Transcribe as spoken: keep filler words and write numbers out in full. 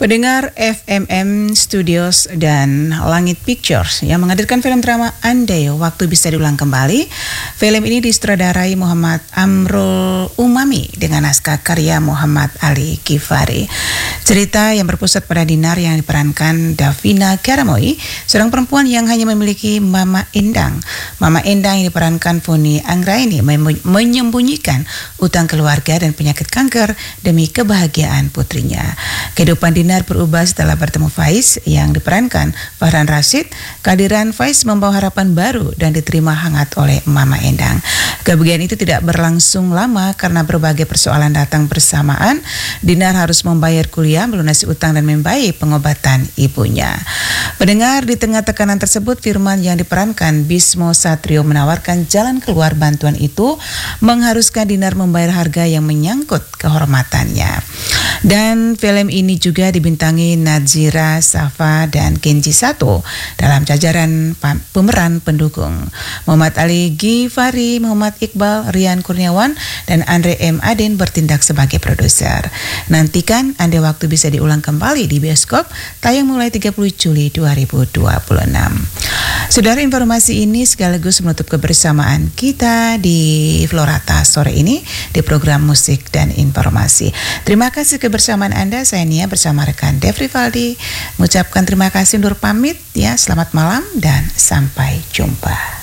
Pendengar F M M Studios dan Langit Pictures yang menghadirkan film drama Andai Waktu Bisa Diulang Kembali. Film ini disutradarai Muhammad Amrul Umami dengan naskah karya Muhammad Ali Ghifari. Cerita yang berpusat pada Dinar yang diperankan Davina Karamoy, seorang perempuan yang hanya memiliki Mama Endang. Mama Endang yang diperankan Funi Anggraini menyembunyikan utang keluarga dan penyakit kanker demi kebahagiaan putrinya. Kehidupan Dinar berubah setelah bertemu Faiz yang diperankan Farhan Rashid. Kehadiran Faiz membawa harapan baru dan diterima hangat oleh Mama Endang. Kebahagiaan itu tidak berlangsung lama karena berbagai persoalan datang bersamaan. Dinar harus membayar kuliah, melunasi utang dan membiayai pengobatan ibunya. Pendengar, di tengah tekanan tersebut, Firman yang diperankan Bismo Satrio menawarkan jalan keluar. Bantuan itu mengharuskan Dinar membayar harga yang menyangkut kehormatannya. Dan film ini juga dibintangi Nazira Safa dan Kenji Sato dalam jajaran pemeran pendukung. Muhammad Ali Ghifari, Muhammad Iqbal, Rian Kurniawan, dan Andre M. Adin bertindak sebagai produser. Nantikan Andai Waktu Bisa Diulang Kembali di bioskop, tayang mulai tiga puluh Juli dua ribu dua puluh enam. Saudara, informasi ini sekaligus menutup kebersamaan kita di Florata sore ini di program musik dan informasi. Terima kasih kebersamaan Anda. Saya Nia bersama rekan Devri Valdi mengucapkan terima kasih, undur pamit ya. Selamat malam dan sampai jumpa.